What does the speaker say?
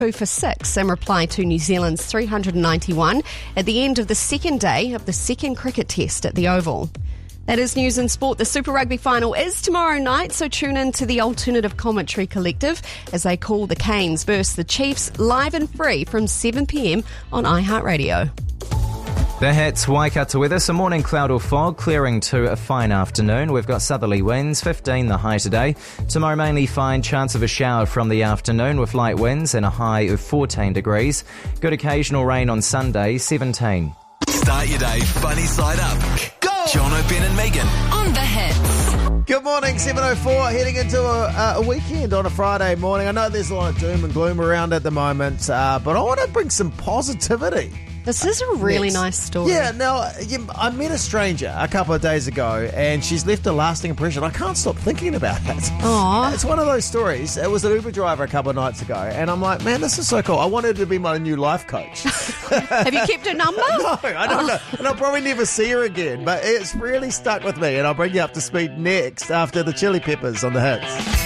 2 for 6 in reply to New Zealand's 391 at the end of the second day of the second cricket test at the Oval. That is news in sport. The Super Rugby final is tomorrow night, so tune in to the Alternative Commentary Collective as they call the Canes versus the Chiefs live and free from 7pm on iHeartRadio. The Hits Waikato weather, some morning cloud or fog, clearing to a fine afternoon. We've got southerly winds, 15 the high today. Tomorrow mainly fine, chance of a shower from the afternoon with light winds and a high of 14 degrees. Good occasional rain on Sunday, 17. Start your day funny side up. Go! Jono, Ben and Megan On The Hits. Good morning, 7:04, heading into a weekend on a Friday morning. I know there's a lot of doom and gloom around at the moment, but I want to bring some positivity. This is a really nice story. Yeah, now, I met a stranger a couple of days ago, and she's left a lasting impression. I can't stop thinking about it. Aww. It's one of those stories. It was an Uber driver a couple of nights ago, and I'm like, man, this is so cool. I wanted to be my new life coach. Have you kept her number? No, I don't know. And I'll probably never see her again, but it's really stuck with me, and I'll bring you up to speed next after the Chili Peppers on The Hits.